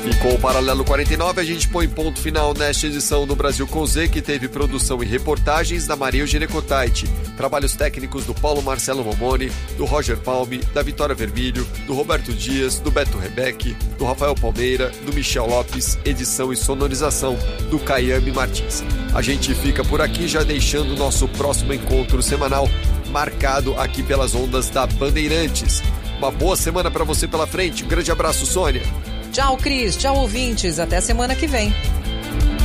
E com o Paralelo 49, a gente põe ponto final nesta edição do Brasil com Z, que teve produção e reportagens da Maria Eugênia Cotaiti, trabalhos técnicos do Paulo Marcelo Momoni, do Roger Palme, da Vitória Vermilho, do Roberto Dias, do Beto Rebeck, do Rafael Palmeira, do Michel Lopes, edição e sonorização do Caiame Martins. A gente fica por aqui, já deixando o nosso próximo encontro semanal marcado aqui pelas ondas da Bandeirantes. Uma boa semana para você pela frente. Um grande abraço, Sônia. Tchau, Cris. Tchau, ouvintes. Até semana que vem.